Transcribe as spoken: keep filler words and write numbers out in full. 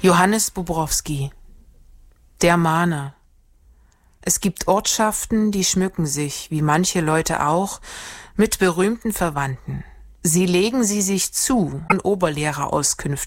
Johannes Bobrowski, der Mahner. Es gibt Ortschaften, die schmücken sich, wie manche Leute auch, mit berühmten Verwandten. Sie legen sie sich zu an Oberlehrerauskünften.